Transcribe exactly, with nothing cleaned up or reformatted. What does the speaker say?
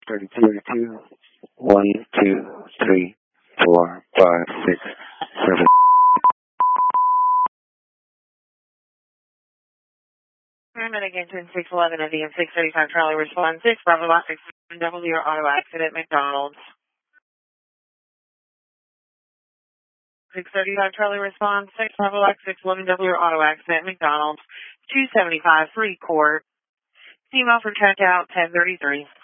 thirty-two, thirty-two, one, two, three, four, five, six, seven. Paramedic engine six eleven at the M six thirty-five Charlie respond six Bravo Box six W auto accident McDonald's. six thirty-five Charlie response six Bravo Box six eleven W auto accident McDonald's two seventy-five Free Court. Email for checkout ten thirty-three.